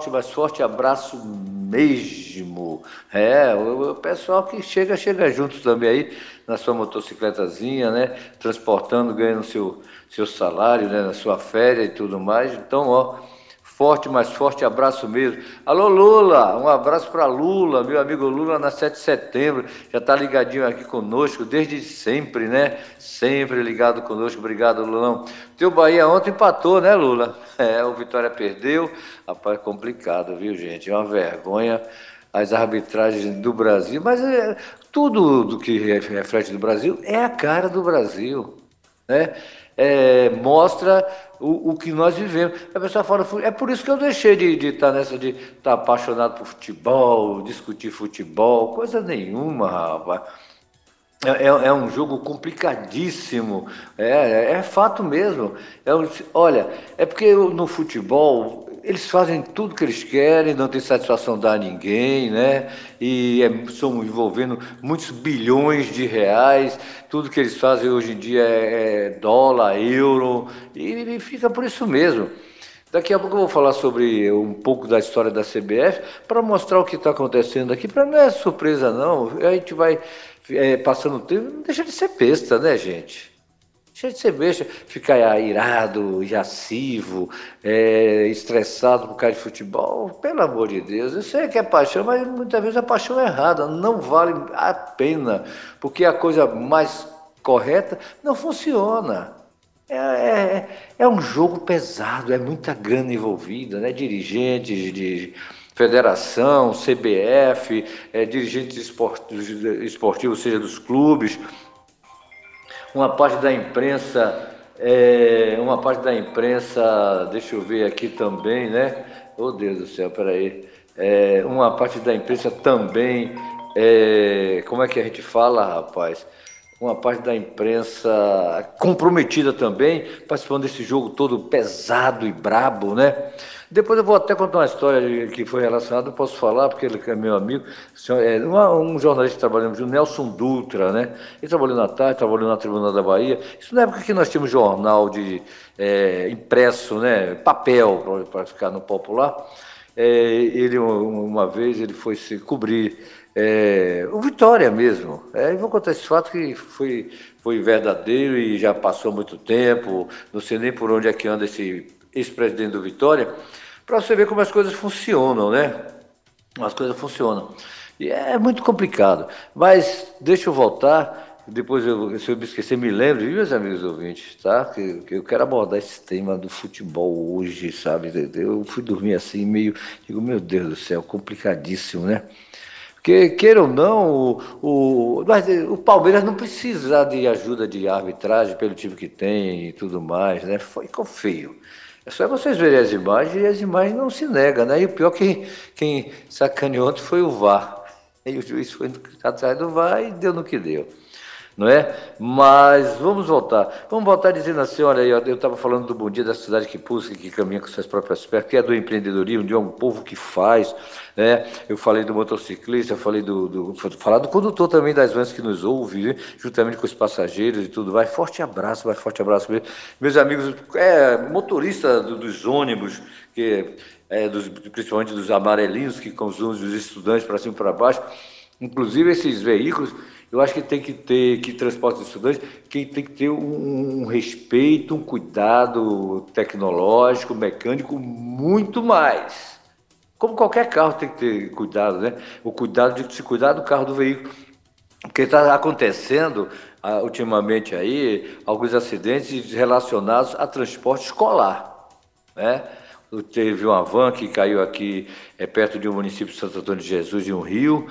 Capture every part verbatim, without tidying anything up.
forte, mas forte abraço mesmo. É, o, o pessoal que chega, chega junto também aí, na sua motocicletazinha, né? Transportando, ganhando seu, seu salário, né? Na sua férias e tudo mais. Então, ó, forte, mais forte abraço mesmo. Alô, Lula, um abraço para Lula, meu amigo Lula, na sete de setembro, já está ligadinho aqui conosco desde sempre, né? Sempre ligado conosco, obrigado, Lulão. Teu Bahia ontem empatou, né, Lula? É, o Vitória perdeu, rapaz, complicado, viu, gente? É uma vergonha as arbitragens do Brasil, mas é, tudo do que reflete do Brasil é a cara do Brasil, né? É, mostra o, o que nós vivemos. A pessoa fala, é por isso que eu deixei de, de estar nessa, de estar apaixonado por futebol, discutir futebol, coisa nenhuma, rapaz. É, é, é um jogo complicadíssimo, é, é fato mesmo. É, um- olha, é porque no futebol eles fazem tudo que eles querem, não tem satisfação dar a ninguém, né? E é, estão envolvendo muitos bilhões de reais, tudo que eles fazem hoje em dia é, é dólar, euro, e, e fica por isso mesmo. Daqui a pouco eu vou falar sobre um pouco da história da C B F para mostrar o que está acontecendo aqui, para não é surpresa não. A gente vai é, passando o tempo, não deixa de ser besta, né, gente? Deixa de ser besta, ficar irado, irascivo, é, estressado por causa de futebol. Pelo amor de Deus, eu sei que é paixão, mas muitas vezes a paixão é errada, não vale a pena, porque a coisa mais correta não funciona. É, é, é um jogo pesado, é muita grana envolvida, né? Dirigentes de federação, C B F, é, dirigentes esportivos, esportivos, seja dos clubes, uma parte da imprensa, é, uma parte da imprensa, deixa eu ver aqui também, né? Oh Deus do céu, peraí. É, uma parte da imprensa também, é, como é que a gente fala, rapaz? Uma parte da imprensa comprometida também, participando desse jogo todo pesado e brabo, né? Depois eu vou até contar uma história que foi relacionada, não posso falar, porque ele é meu amigo, é, um jornalista que trabalhamos junto, Nelson Dutra, né? Ele trabalhou na tarde, trabalhou na Tribuna da Bahia. Isso na época que nós tínhamos jornal de é, impresso, né? Papel, para ficar no popular. É, ele, uma vez, ele foi se cobrir é, o Vitória mesmo. É, e vou contar esse fato que foi, foi verdadeiro e já passou muito tempo, não sei nem por onde é que anda esse ex-presidente do Vitória, para você ver como as coisas funcionam, né? As coisas funcionam. E é muito complicado. Mas deixa eu voltar, depois eu, se eu me esquecer, me lembre, viu, meus amigos ouvintes, tá? Que, que eu quero abordar esse tema do futebol hoje, sabe? Eu fui dormir assim, meio. Digo, meu Deus do céu, complicadíssimo, né? Porque, queira ou não, o, o, mas o Palmeiras não precisa de ajuda de arbitragem pelo time que tem e tudo mais, né? Foi, ficou feio. É só vocês verem as imagens e as imagens não se negam, né? E o pior que quem sacaneou ontem foi o V A R. E o juiz foi atrás do V A R e deu no que deu, não é? Mas vamos voltar. Vamos voltar dizendo assim, olha, eu estava falando do Bom Dia da Cidade que pulsa, que caminha com suas próprias pernas, que é do empreendedorismo, de um povo que faz, né? Eu falei do motociclista, eu falei do, do, falar do condutor também das vans que nos ouve, né? Juntamente com os passageiros e tudo. Vai, forte abraço, vai, forte abraço mesmo. Meus amigos, é, motorista do, dos ônibus, que é, dos, principalmente dos amarelinhos, que com os ônibus dos estudantes para cima e para baixo, inclusive esses veículos, eu acho que tem que ter, que transporte de estudantes, que tem que ter um, um respeito, um cuidado tecnológico, mecânico, muito mais. Como qualquer carro tem que ter cuidado, né? O cuidado de se cuidar do carro do veículo. Porque está acontecendo, ah, ultimamente aí, alguns acidentes relacionados a transporte escolar, né? Teve uma van que caiu aqui é, perto de um município de Santo Antônio de Jesus, de um rio,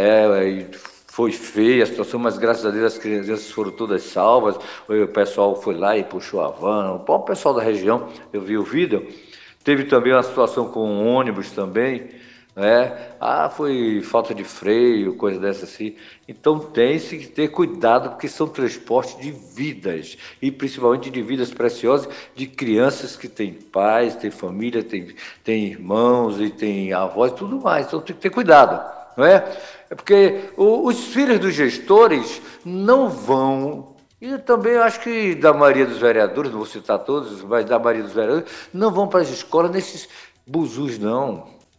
é, foi feia a situação, mas graças a Deus as crianças foram todas salvas, o pessoal foi lá e puxou a van, o pessoal da região, eu vi o vídeo. Teve também uma situação com um ônibus também, né? Ah, foi falta de freio, coisa dessa assim. Então tem-se que ter cuidado, porque são transportes de vidas, e principalmente de vidas preciosas, de crianças que têm pais, têm família, têm, têm irmãos e têm avós e tudo mais. Então tem que ter cuidado, não é? É porque o, os filhos dos gestores não vão. E também acho que da maioria dos vereadores, não vou citar todos, mas da maioria dos vereadores, não vão para as escolas nesses buzus, não.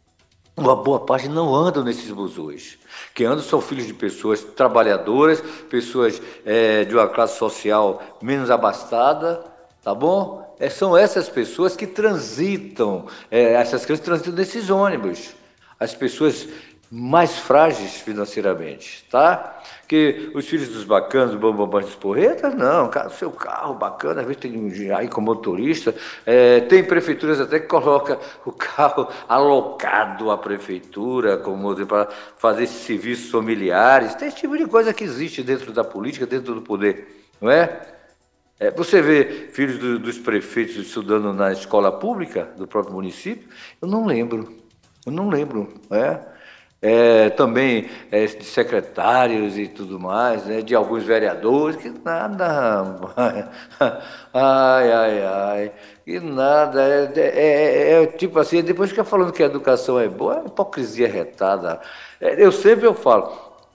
uma boa parte não andam nesses busões. Quem anda são filhos de pessoas trabalhadoras, pessoas é, de uma classe social menos abastada, tá bom? É, são essas pessoas que transitam, é, essas crianças transitam nesses ônibus. As pessoas mais frágeis financeiramente, tá? Que os filhos dos bacanas, do bambambam dos porretas, não, cara, seu carro bacana, às vezes tem um aí com motorista, é, tem prefeituras até que coloca o carro alocado à prefeitura, como para fazer esses serviços familiares, tem esse tipo de coisa que existe dentro da política, dentro do poder, não é? É, você vê filhos do, dos prefeitos estudando na escola pública do próprio município? Eu não lembro, eu não lembro, é? É, também é, de secretários e tudo mais, né, de alguns vereadores, que nada, ai, ai, ai, que nada, é, é, é, é tipo assim, depois fica falando que a educação é boa, é hipocrisia retada. É, eu sempre eu falo,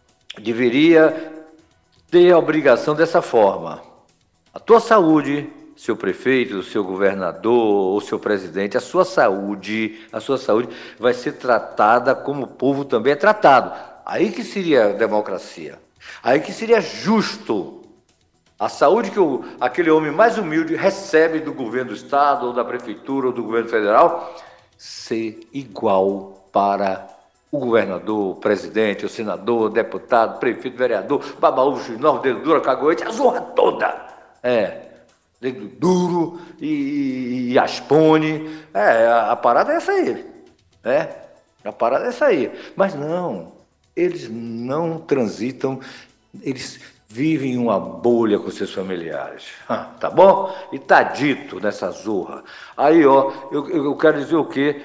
deveria ter a obrigação dessa forma. A tua saúde, seu prefeito, seu governador ou seu presidente, a sua saúde, a sua saúde vai ser tratada como o povo também é tratado. Aí que seria democracia. Aí que seria justo. A saúde que o, aquele homem mais humilde recebe do governo do estado, ou da prefeitura, ou do governo federal, ser igual para o governador, o presidente, o senador, o deputado, prefeito, vereador, babaú, nó, dedo duro, cagoete, a zorra toda. É, dedo duro e, e aspone. É, a, a parada é essa aí. É, a parada é essa aí. Mas não, eles não transitam, eles vivem em uma bolha com seus familiares. Ah, tá bom? E tá dito nessa zorra. Aí, ó, eu, eu quero dizer o quê?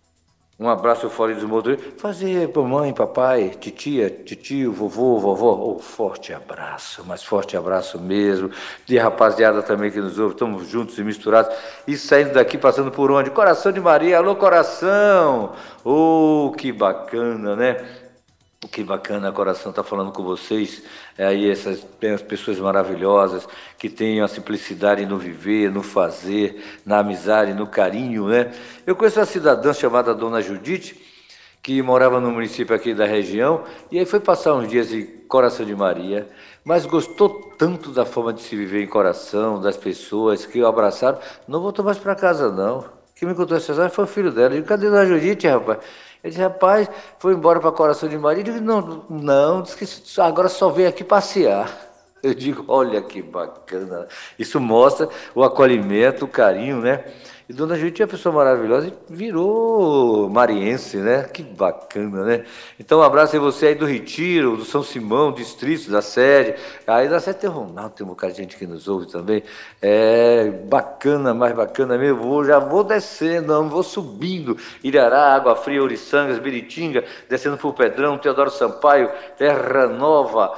Um abraço ao fora dos motoristas. Fazer para mãe, papai, titia, titio, vovô, vovó. Oh, forte abraço, mas forte abraço mesmo. De rapaziada também que nos ouve. Estamos juntos e misturados. E saindo daqui, passando por onde? Coração de Maria. Alô, coração! Oh, que bacana, né? Que bacana, coração, tá falando com vocês. É aí essas pessoas maravilhosas que têm a simplicidade no viver, no fazer, na amizade, no carinho, né? Eu conheço uma cidadã chamada Dona Judite, que morava no município aqui da região, e aí foi passar uns dias em Coração de Maria, mas gostou tanto da forma de se viver em Coração, das pessoas que o abraçaram, não voltou mais para casa, não. Quem me contou essa história foi o filho dela. Eu digo, cadê Dona Judite, rapaz? Ele disse, rapaz, foi embora para Coração de Maria. Eu digo, não, não, disse que agora só veio aqui passear. Eu digo, olha que bacana. Isso mostra o acolhimento, o carinho, né? E Dona Judite é uma pessoa maravilhosa e virou mariense, né? Que bacana, né? Então, um abraço a você aí do Retiro, do São Simão, distrito, da sede. Aí da sede tem o Ronaldo, tem um bocado de gente que nos ouve também. É bacana, mais bacana mesmo. Vou, já vou descendo, não vou subindo. Irará, Água Fria, Oriçangas, Biritinga, descendo por Pedrão, Teodoro Sampaio, Terra Nova.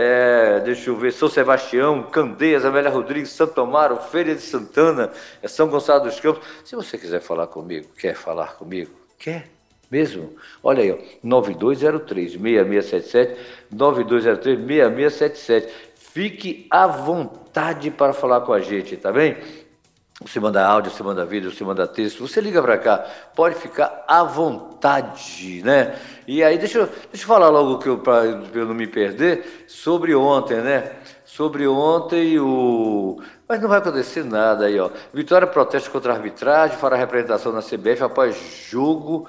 É, deixa eu ver, São Sebastião, Candeias, Amélia Rodrigues, Santo Amaro, Feira de Santana, São Gonçalo dos Campos. Se você quiser falar comigo, quer falar comigo? Quer? Mesmo? Olha aí, ó, nove dois zero três, seis seis sete sete, nove dois zero três, seis seis sete sete. Fique à vontade para falar com a gente, tá bem? Você manda áudio, você manda vídeo, você manda texto, você liga para cá, pode ficar à vontade, né? E aí, deixa eu, deixa eu falar logo que eu, para eu não me perder, sobre ontem, né? Sobre ontem o... Mas não vai acontecer nada aí, ó. Vitória protesta contra a arbitragem, fará representação na C B F após jogo,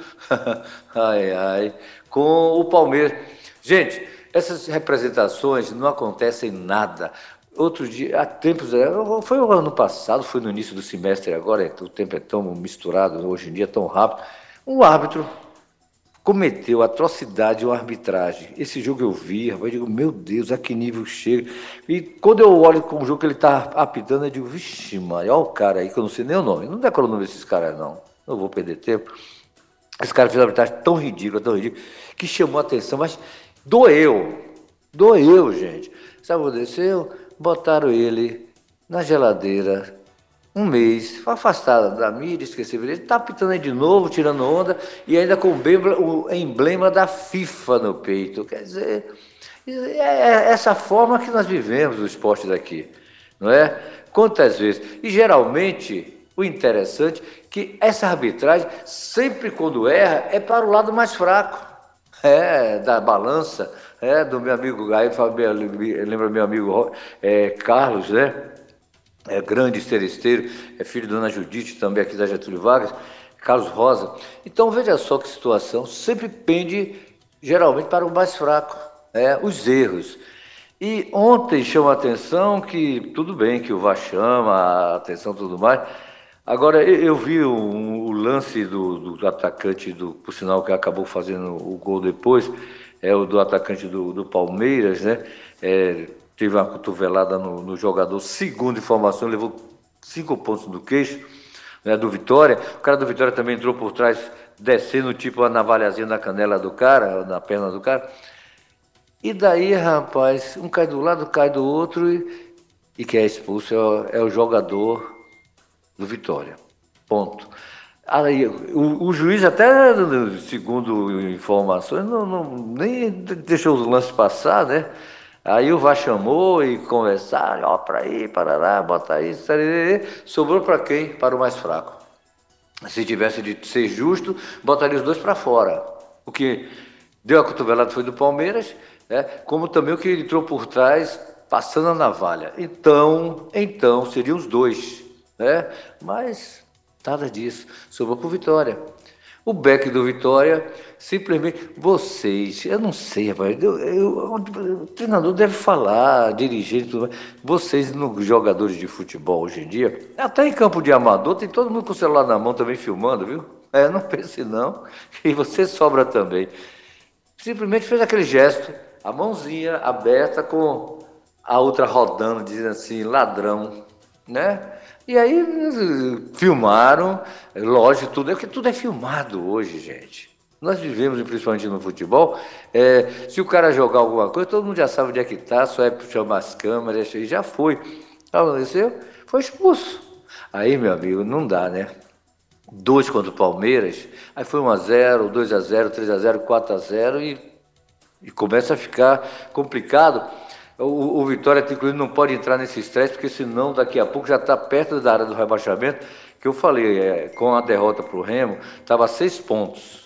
ai, ai, com o Palmeiras. Gente, essas representações não acontecem nada. Outro dia, há tempos, foi o ano passado, foi no início do semestre agora, o tempo é tão misturado, hoje em dia é tão rápido. Um árbitro cometeu atrocidade uma arbitragem. Esse jogo eu vi, eu digo, meu Deus, a que nível chega. E quando eu olho como o jogo que ele está apitando, eu digo, vixe, mano, olha o cara aí, que eu não sei nem o nome. Não decoro o nome desses caras, não. Não vou perder tempo. Esse cara fez uma arbitragem tão ridícula, tão ridícula, que chamou a atenção, mas doeu. Doeu, gente. Sabe o que aconteceu? Botaram ele na geladeira um mês, afastado da mídia, esqueceu ele, está apitando aí de novo, tirando onda, e ainda com o emblema da FIFA no peito. Quer dizer, é essa forma que nós vivemos o esporte daqui, não é? Quantas vezes? E geralmente, o interessante que essa arbitragem, sempre quando erra, é para o lado mais fraco, é, da balança, é, do meu amigo, aí lembra meu amigo é, Carlos, né? É grande seresteiro, é filho da Dona Judite, também aqui da Getúlio Vargas, Carlos Rosa. Então veja só que situação, sempre pende geralmente para o mais fraco, é, os erros. E ontem chama a atenção que, tudo bem que o V A R chama a atenção e tudo mais, agora eu vi o, o lance do, do atacante, do, por sinal que acabou fazendo o gol depois, é o do atacante do, do Palmeiras, né? É, teve uma cotovelada no, no jogador, segundo informação, levou cinco pontos do queixo, né, do Vitória. O cara do Vitória também entrou por trás, descendo tipo a navalhazinha na canela do cara, na perna do cara. E daí, rapaz, um cai do lado, cai do outro, e, e quem é expulso é o, é o jogador do Vitória. Ponto. Aí, o, o juiz até, segundo informações, não, não, nem deixou os lances passar, né? Aí o V A R chamou e conversaram, ó, para aí, parará, bota isso, tarará. Sobrou para quem? Para o mais fraco. Se tivesse de ser justo, botaria os dois para fora. O que deu a cotovelada foi do Palmeiras, né? Como também o que entrou por trás, passando a navalha. Então, então seriam os dois, né? Mas nada disso, sobrou para o Vitória. O Beck do Vitória, simplesmente, vocês, eu não sei, rapaz, eu, eu, o treinador deve falar, dirigente, tudo mais. Vocês, no, jogadores de futebol hoje em dia, até em campo de amador, tem todo mundo com o celular na mão também filmando, viu? É, não pense não, e você sobra também. Simplesmente fez aquele gesto, a mãozinha aberta com a outra rodando, dizendo assim, ladrão, né? E aí filmaram, lógico, tudo é porque tudo é filmado hoje, gente. Nós vivemos, principalmente no futebol, é, se o cara jogar alguma coisa, todo mundo já sabe onde é que está, só é chamar as câmeras, e já foi. Aconteceu? Foi expulso. Aí, meu amigo, não dá, né? Dois contra o Palmeiras, aí foi um a zero, dois a zero, três a zero, quatro a zero e, e começa a ficar complicado. O, o Vitória, inclusive, não pode entrar nesse estresse, porque senão daqui a pouco já está perto da área do rebaixamento, que eu falei, é, com a derrota para o Remo, estava seis pontos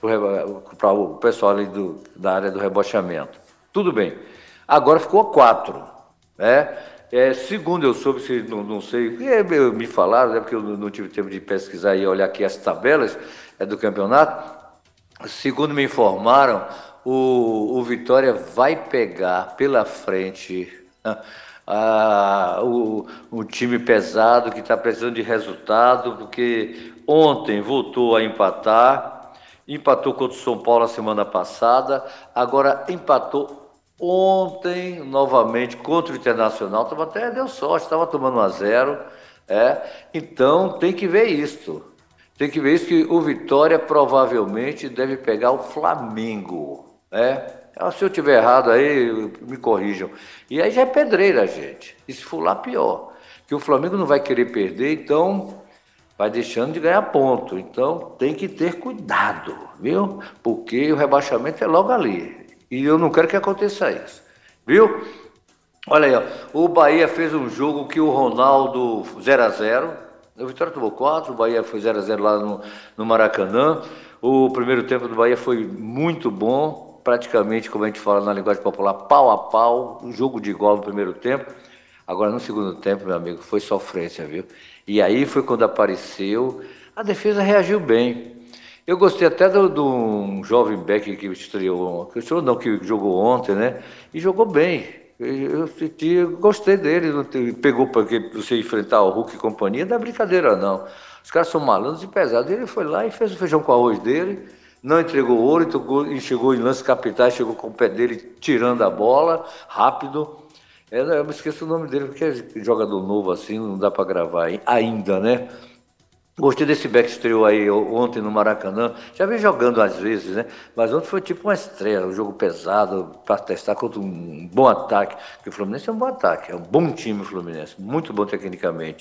para o pessoal ali do, da área do rebaixamento. Tudo bem. Agora ficou a quatro, né? É, segundo eu soube, se não, não sei, me falaram, né, porque eu não tive tempo de pesquisar e olhar aqui as tabelas é, do campeonato. Segundo me informaram, o, o Vitória vai pegar pela frente a, o, o time pesado que está precisando de resultado, porque ontem voltou a empatar, empatou contra o São Paulo a semana passada, agora empatou ontem, novamente, contra o Internacional, tava, até deu sorte, estava tomando um a zero, é, então tem que ver isto, tem que ver isso, que o Vitória provavelmente deve pegar o Flamengo, né? Se eu tiver errado aí, me corrijam. E aí já é pedreira, gente, e se for lá, pior, que o Flamengo não vai querer perder, então vai deixando de ganhar ponto, então tem que ter cuidado, viu? Porque o rebaixamento é logo ali. E eu não quero que aconteça isso, viu? Olha aí, ó, o Bahia fez um jogo que o Ronaldo zero a zero, o Vitória tomou quatro, o Bahia foi zero a zero lá no, no Maracanã. O primeiro tempo do Bahia foi muito bom, praticamente, como a gente fala na linguagem popular, pau a pau, um jogo de igual no primeiro tempo. Agora no segundo tempo, meu amigo, foi sofrência, viu? E aí foi quando apareceu, a defesa reagiu bem. Eu gostei até do, do um jovem Beck que estreou, que estreou não, que jogou ontem, né? E jogou bem. Eu, eu, eu gostei dele, pegou porque você enfrentar o Hulk e companhia, não é brincadeira não. Os caras são malandros e pesados. Ele foi lá e fez o feijão com arroz dele, não entregou ouro, entregou, e chegou em lances capitais, chegou com o pé dele tirando a bola, rápido. É, eu me esqueço o nome dele, porque é jogador novo assim, não dá para gravar ainda, né? Gostei desse Beck que estreou aí ontem no Maracanã. Já vem jogando às vezes, né? Mas ontem foi tipo uma estreia, um jogo pesado para testar contra um bom ataque. Porque o Fluminense é um bom ataque, é um bom time o Fluminense, muito bom tecnicamente.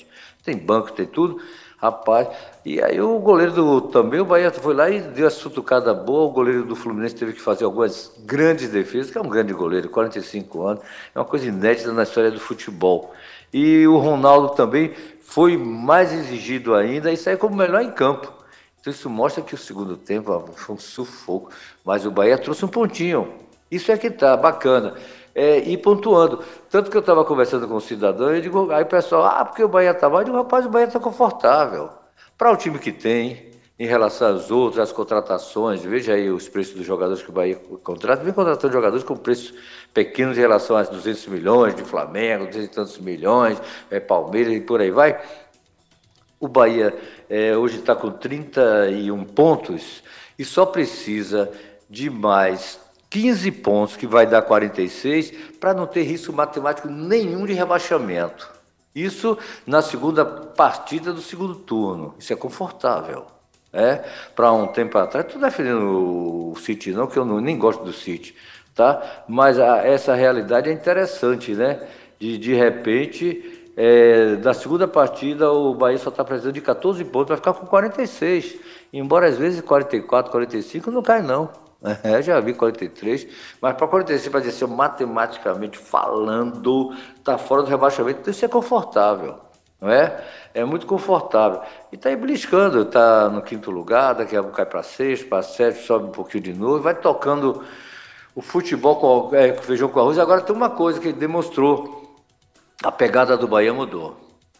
tem banco, tem tudo, rapaz. E aí o goleiro do também, o Bahia foi lá e deu a sutucada boa, o goleiro do Fluminense teve que fazer algumas grandes defesas, que é um grande goleiro, quarenta e cinco anos, é uma coisa inédita na história do futebol. E o Ronaldo também foi mais exigido ainda e saiu como melhor em campo. Então isso mostra que o segundo tempo ó, foi um sufoco, mas o Bahia trouxe um pontinho. Isso é que tá bacana. É, e pontuando. Tanto que eu estava conversando com um cidadão, e digo, aí o pessoal, ah, porque o Bahia está mal, eu digo, rapaz, o Bahia está confortável. Para o time que tem, em relação às outras contratações, veja aí os preços dos jogadores que o Bahia contrata, vem contratando jogadores com preços pequenos em relação aos duzentos milhões de Flamengo, duzentos e tantos milhões, é, Palmeiras e por aí vai. O Bahia é, hoje está com trinta e um pontos e só precisa de mais quinze pontos, que vai dar quarenta e seis, para não ter risco matemático nenhum de rebaixamento. Isso na segunda partida do segundo turno. Isso é confortável. É? Para um tempo atrás, estou defendendo o City não, que eu não, nem gosto do City, tá? Mas a, essa realidade é interessante, né? De, de repente, é, da segunda partida, o Bahia só está precisando de catorze pontos, vai ficar com quarenta e seis. Embora às vezes quarenta e quatro, quarenta e cinco não cai não. É, já vi quarenta e três, mas para quarenta e seis, para dizer assim, matematicamente falando, está fora do rebaixamento, então isso é confortável, não é? É muito confortável. E está aí beliscando, está no quinto lugar, daqui a pouco cai para sexto, para sétimo, sobe um pouquinho de novo, vai tocando o futebol com, é, com feijão com arroz. Agora tem uma coisa que ele demonstrou, a pegada do Bahia mudou.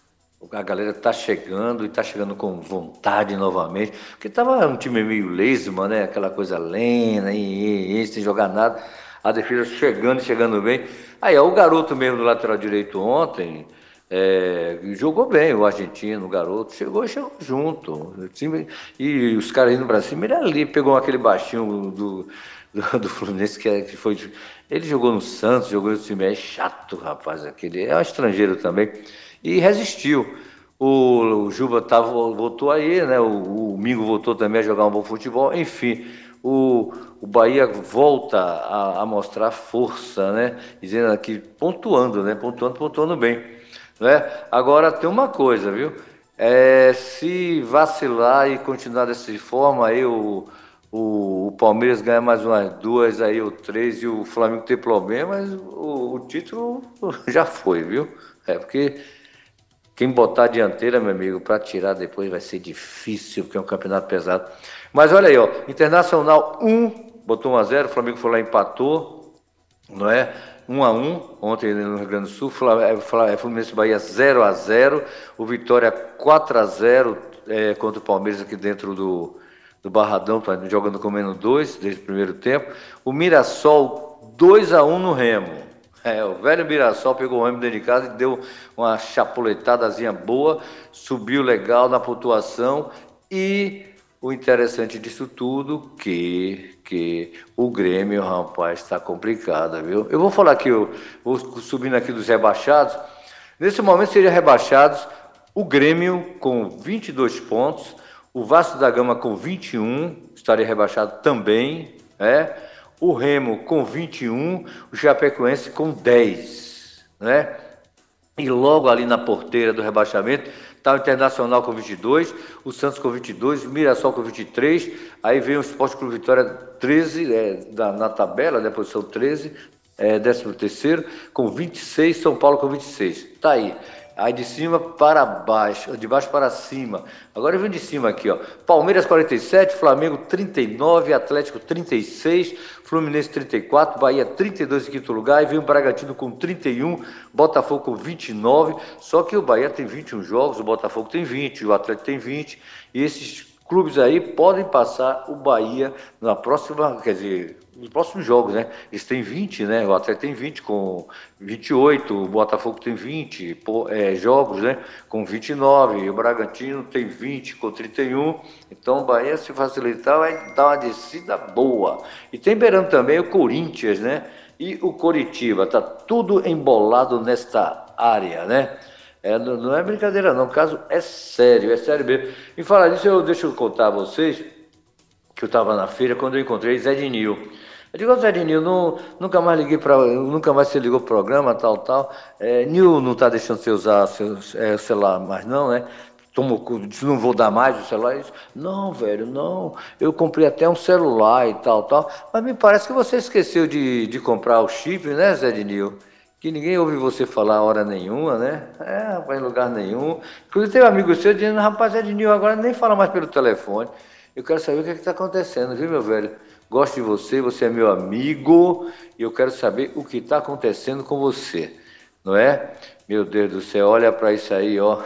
A galera tá chegando e tá chegando com vontade novamente. Porque tava um time meio lesma, né? Aquela coisa lenta, e, e, sem jogar nada. A defesa chegando, chegando bem. Aí, ó, o garoto mesmo do lateral direito ontem é, jogou bem, o argentino, o garoto. Chegou e chegou junto. O time, e os caras indo pra cima, ele ali pegou aquele baixinho do, do, do Fluminense que, é, que foi. Ele jogou no Santos, jogou no time. É chato, rapaz, aquele. É um estrangeiro também. E resistiu. O, o Juba tava, voltou aí, né? O, o Mingo voltou também a jogar um bom futebol. Enfim, o, o Bahia volta a, a mostrar força, né? Dizendo aqui, pontuando, né? Pontuando, pontuando bem. Né? Agora tem uma coisa, viu? É, se vacilar e continuar dessa forma, aí o, o, o Palmeiras ganha mais umas duas, aí o três, e o Flamengo tem problema, mas o, o título já foi, viu? É porque quem botar a dianteira, meu amigo, para tirar depois vai ser difícil, porque é um campeonato pesado. Mas olha aí, ó, Internacional um, botou um a zero, o Flamengo foi lá e empatou, não é? um a um, ontem no Rio Grande do Sul, Fluminense Bahia zero a zero, o Vitória quatro a zero é, contra o Palmeiras aqui dentro do, do Barradão, jogando com menos dois desde o primeiro tempo. O Mirassol dois a um no Remo. É, o velho Mirassol pegou o Remo dentro de casa e deu uma chapuletadazinha boa, subiu legal na pontuação. E o interessante disso tudo que, que o Grêmio, rapaz, está complicado, viu? Eu vou falar aqui, eu vou subindo aqui dos rebaixados. Nesse momento seriam rebaixados o Grêmio com vinte e dois pontos, o Vasco da Gama com vinte e um, estaria rebaixado também, né? O Remo com vinte e um, o Chapecoense com dez, né? E logo ali na porteira do rebaixamento está o Internacional com vinte e dois, o Santos com vinte e dois, o Mirassol com vinte e três, aí vem o Sport Clube Vitória treze, é, da, na tabela, né, posição treze, é, décimo terceiro, com vinte e seis, São Paulo com vinte e seis. Tá aí. Aí de cima para baixo, de baixo para cima. Agora eu venho de cima aqui, ó. Palmeiras quarenta e sete, Flamengo trinta e nove, Atlético trinta e seis, Fluminense trinta e quatro, Bahia trinta e dois em quinto lugar, e vem o Bragantino com trinta e um, Botafogo com vinte e nove, só que o Bahia tem vinte e um jogos, o Botafogo tem vinte, o Atlético tem vinte, e esses clubes aí podem passar o Bahia na próxima, quer dizer, nos próximos jogos, né? Eles têm vinte, né? O Atlético tem vinte com vinte e oito, o Botafogo tem vinte é, jogos, né? Com vinte e nove, e o Bragantino tem vinte com trinta e um. Então o Bahia, se facilitar, vai dar uma descida boa. E tem beirando também o Corinthians, né? E o Coritiba, tá tudo embolado nesta área, né? É, não é brincadeira não, o caso é sério, é sério mesmo. E falar nisso, eu deixo eu contar a vocês que eu estava na feira quando eu encontrei Zé Dinil. Eu digo, Zé de Nil, não, nunca mais liguei para, nunca mais você ligou pro programa, tal, tal. É, Nil não está deixando você usar seu é, celular mais não, né? Tomou, cu- disse, não vou dar mais o celular. Eu disse, não, velho, não. Eu comprei até um celular e tal, tal. Mas me parece que você esqueceu de, de comprar o chip, né, Zé de Nil? Que ninguém ouve você falar hora nenhuma, né? É, rapaz, em lugar nenhum. Inclusive, tem um amigo seu dizendo, rapaz, Zé de Nil agora nem fala mais pelo telefone. Eu quero saber o que está acontecendo, viu, meu velho? Gosto de você, você é meu amigo, e eu quero saber o que está acontecendo com você, não é? Meu Deus do céu, olha para isso aí, ó.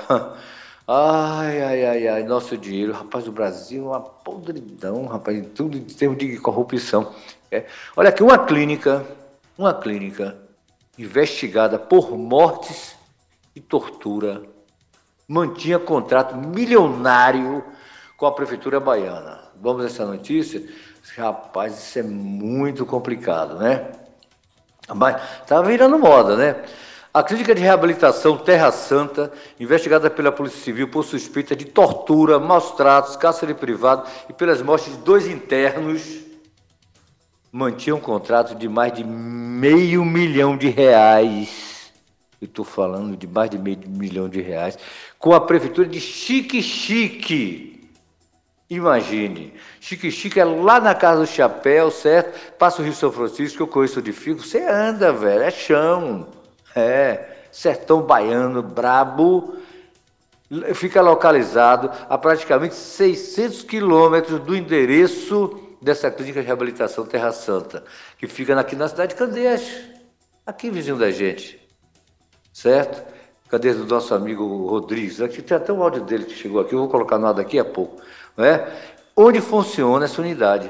Ai, ai, ai, ai, nosso dinheiro, rapaz, o Brasil é uma podridão, rapaz, em tudo em termos de corrupção. É. Olha aqui, uma clínica, uma clínica investigada por mortes e tortura, mantinha contrato milionário com a prefeitura baiana. Vamos essa notícia? Rapaz, isso é muito complicado, né? Mas tá virando moda, né? A clínica de reabilitação Terra Santa, investigada pela Polícia Civil por suspeita de tortura, maus tratos, cárcere privado e pelas mortes de dois internos, mantinha um contrato de mais de meio milhão de reais. Eu estou falando de mais de meio milhão de reais, com a prefeitura de Xique-Xique. Imagine, Xique-Xique é lá na Casa do Chapéu, certo? Passa o Rio São Francisco, que eu conheço de fico, você anda, velho, é chão. É, sertão baiano, brabo, fica localizado a praticamente seiscentos quilômetros do endereço dessa clínica de reabilitação Terra Santa, que fica aqui na cidade de Candeias, aqui vizinho da gente, certo? Cadê do nosso amigo Rodrigues? Aqui tem até o áudio dele que chegou aqui, eu vou colocar no ar daqui a pouco. Né? Onde funciona essa unidade.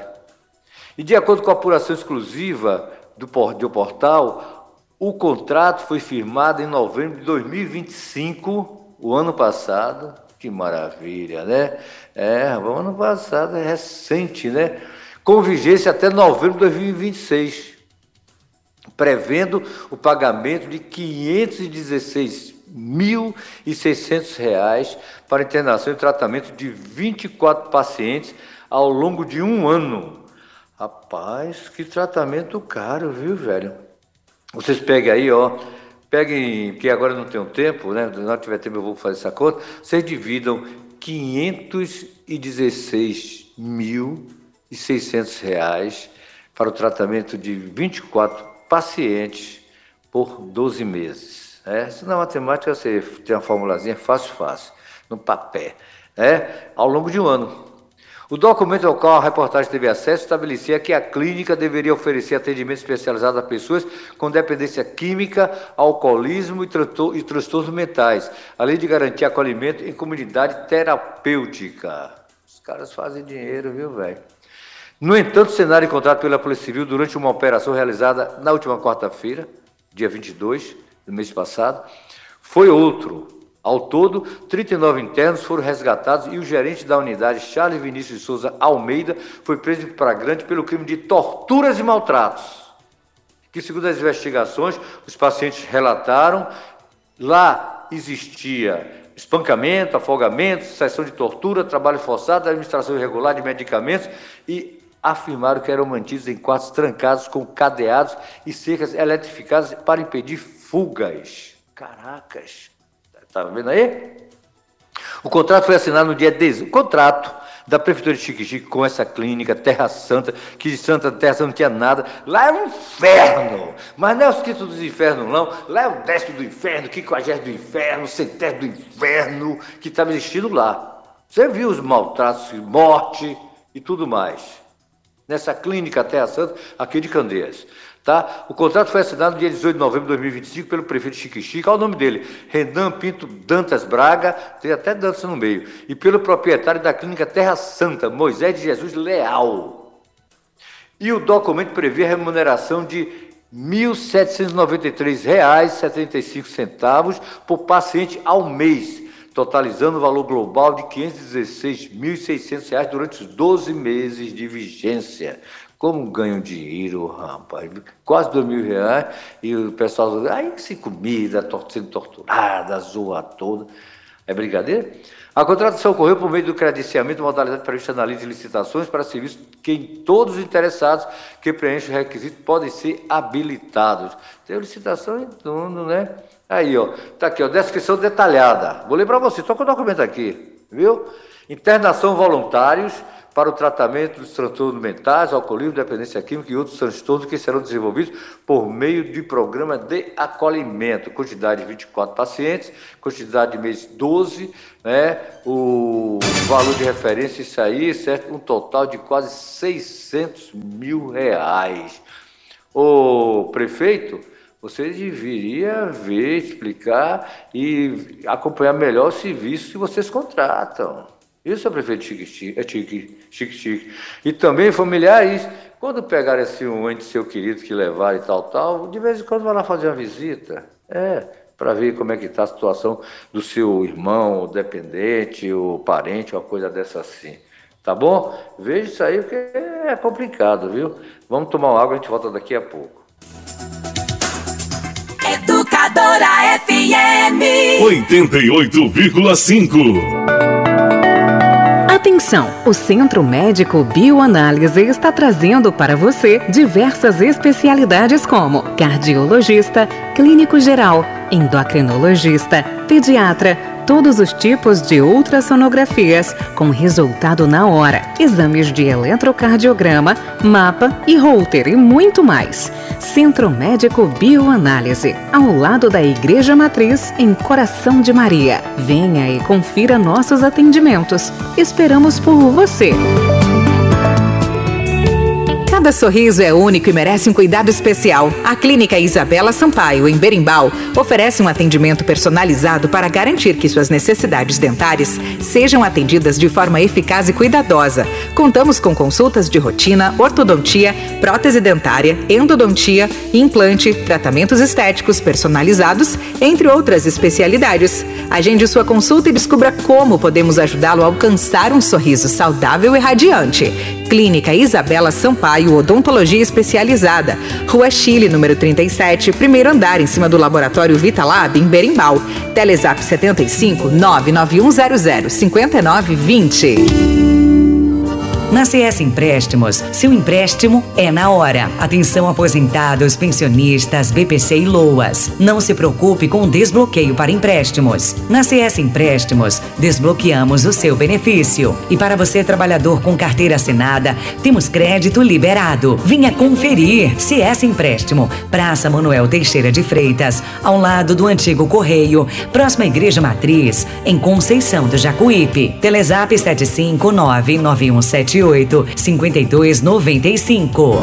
E de acordo com a apuração exclusiva do, do portal, o contrato foi firmado em novembro de dois mil e vinte e cinco, o ano passado. Que maravilha, né? É, o ano passado é recente, né? Com vigência até novembro de dois mil e vinte e seis, prevendo o pagamento de quinhentos e dezesseis mil e seiscentos reais para internação e tratamento de vinte e quatro pacientes ao longo de um ano. Rapaz, que tratamento caro, viu, velho? Vocês peguem aí, ó, peguem, porque agora não tenho tempo, né? Se não tiver tempo eu vou fazer essa conta. Vocês dividam quinhentos e dezesseis mil e seiscentos reais para o tratamento de vinte e quatro pacientes por doze meses. É, se na matemática você tem uma formulazinha fácil, fácil, no papel, é, ao longo de um ano. O documento ao qual a reportagem teve acesso estabelecia que a clínica deveria oferecer atendimento especializado a pessoas com dependência química, alcoolismo e, transtor e transtornos mentais, além de garantir acolhimento em comunidade terapêutica. Os caras fazem dinheiro, viu, velho? No entanto, o cenário encontrado pela Polícia Civil durante uma operação realizada na última quarta-feira, dia vinte e dois do mês passado, foi outro. Ao todo, trinta e nove internos foram resgatados e o gerente da unidade, Charles Vinícius de Souza Almeida, foi preso em flagrante pelo crime de torturas e maltratos, que, segundo as investigações, os pacientes relataram, lá existia espancamento, afogamento, sessão de tortura, trabalho forçado, administração irregular de medicamentos e afirmaram que eram mantidos em quartos trancados com cadeados e cercas eletrificadas para impedir fugas. Caracas! Tá vendo aí? O contrato foi assinado no dia dez. O contrato da Prefeitura de Xique-Xique com essa clínica Terra Santa, que de Santa Terra não tinha nada. Lá é um inferno! Mas não é os títulos do inferno, não. Lá é o décimo do inferno, quinquagésimo do inferno, centésimo do inferno, que estava existindo lá. Você viu os maltratos, morte e tudo mais. Nessa clínica Terra Santa, aqui de Candeias. Tá? O contrato foi assinado no dia dezoito de novembro de dois mil e vinte e cinco pelo prefeito Xique-Xique, olha o nome dele, Renan Pinto Dantas Braga, tem até Dantas no meio, e pelo proprietário da clínica Terra Santa, Moisés de Jesus Leal. E o documento prevê a remuneração de mil setecentos e noventa e três reais e setenta e cinco centavos por paciente ao mês, totalizando o valor global de quinhentos e dezesseis mil e seiscentos reais durante os doze meses de vigência. Como ganham dinheiro, rapaz, quase dois mil reais, e o pessoal, aí sem comida, sendo torturada, zoa toda. É brincadeira? A contratação ocorreu por meio do credenciamento, modalidade prevista na lei de licitações para serviços que todos os interessados que preenchem o requisito podem ser habilitados. Tem licitação em tudo, né? Aí, ó, tá aqui, ó, descrição detalhada. Vou ler para você, só com o documento aqui, viu? Internação voluntários para o tratamento dos transtornos mentais, alcoolismo, dependência química e outros transtornos que serão desenvolvidos por meio de programa de acolhimento. Quantidade de vinte e quatro pacientes, quantidade de mês doze, né? O valor de referência, isso aí, certo? Um total de quase seiscentos mil reais. O prefeito, você deveria ver, explicar e acompanhar melhor o serviço que vocês contratam. Isso é o prefeito Chique Chique, é Chique Chique Chique. E também familiares, quando pegarem assim um ente seu querido que levar e tal, tal, de vez em quando vai lá fazer uma visita. É, para ver como é que está a situação do seu irmão, o dependente, o parente, uma coisa dessa assim. Tá bom? Veja isso aí, porque é complicado, viu? Vamos tomar uma água, a gente volta daqui a pouco. Educadora F M oitenta e oito vírgula cinco. Atenção! O Centro Médico Bioanálise está trazendo para você diversas especialidades como cardiologista, clínico geral, endocrinologista, pediatra, todos os tipos de ultrassonografias com resultado na hora, exames de eletrocardiograma, mapa e Holter e muito mais. Centro Médico Bioanálise, ao lado da Igreja Matriz, em Coração de Maria. Venha e confira nossos atendimentos. Esperamos por você. Cada sorriso é único e merece um cuidado especial. A Clínica Isabela Sampaio, em Berimbau, oferece um atendimento personalizado para garantir que suas necessidades dentárias sejam atendidas de forma eficaz e cuidadosa. Contamos com consultas de rotina, ortodontia, prótese dentária, endodontia, implante, tratamentos estéticos personalizados, entre outras especialidades. Agende sua consulta e descubra como podemos ajudá-lo a alcançar um sorriso saudável e radiante. Clínica Isabela Sampaio, Odontologia Especializada, Rua Chile, número trinta e sete, primeiro andar, em cima do Laboratório Vitalab, em Berimbau. Telezap setenta e cinco, nove nove um zero zero, cinco nove dois zero. Na C S Empréstimos, seu empréstimo é na hora. Atenção aposentados, pensionistas, B P C e LOAS. Não se preocupe com o desbloqueio para empréstimos. Na C S Empréstimos, desbloqueamos o seu benefício. E para você, trabalhador com carteira assinada, temos crédito liberado. Venha conferir. C S Empréstimo, Praça Manuel Teixeira de Freitas, ao lado do antigo Correio, próxima à Igreja Matriz, em Conceição do Jacuípe. Telezap sete cinco nove nove um sete oito, cinco dois nove cinco.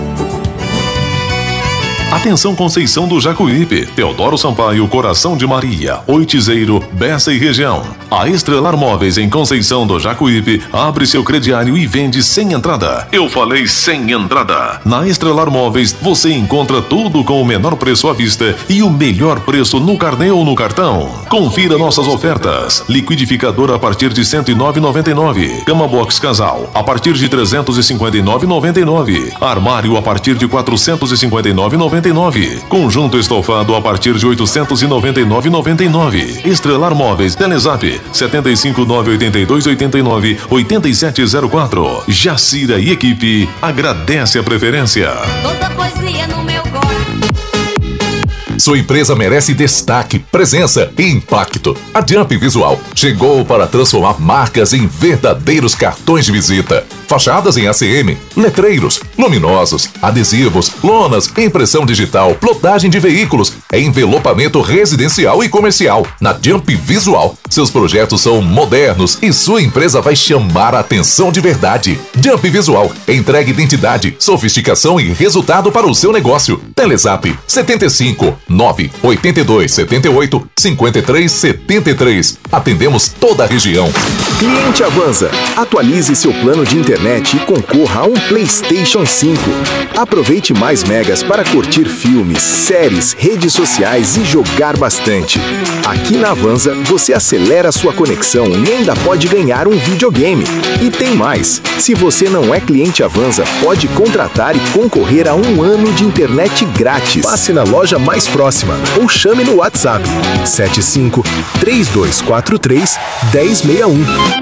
Atenção Conceição do Jacuípe, Teodoro Sampaio, Coração de Maria, Oitizeiro, Bessa e região. A Estrelar Móveis em Conceição do Jacuípe abre seu crediário e vende sem entrada. Eu falei sem entrada. Na Estrelar Móveis você encontra tudo com o menor preço à vista e o melhor preço no carnê ou no cartão. Confira nossas ofertas. Liquidificador a partir de cento e nove reais e noventa e nove centavos. Cama box casal a partir de trezentos e cinquenta e nove reais e noventa e nove centavos. Armário a partir de quatrocentos e cinquenta e nove reais e noventa e nove centavos. Conjunto estofado a partir de oitocentos e noventa e nove reais e noventa e nove centavos. Estrelar Móveis, Telezap sete cinco nove oito dois oito nove oito sete zero quatro. Jacira e equipe agradece a preferência. Toda poesia no meu corpo. Sua empresa merece destaque, presença e impacto. A Jump Visual chegou para transformar marcas em verdadeiros cartões de visita. Fachadas em A C M, letreiros, luminosos, adesivos, lonas, impressão digital, plotagem de veículos, envelopamento residencial e comercial. Na Jump Visual, seus projetos são modernos e sua empresa vai chamar a atenção de verdade. Jump Visual entrega identidade, sofisticação e resultado para o seu negócio. Telezap setenta e cinco, nove oito dois sete oito, cinco três sete três. Atendemos toda a região. Cliente Avanza, atualize seu plano de internet internet e concorra a um PlayStation cinco. Aproveite mais megas para curtir filmes, séries, redes sociais e jogar bastante. Aqui na Avanza, você acelera sua conexão e ainda pode ganhar um videogame. E tem mais! Se você não é cliente Avanza, pode contratar e concorrer a um ano de internet grátis. Passe na loja mais próxima ou chame no WhatsApp sete cinco, três dois quatro três, um zero seis um.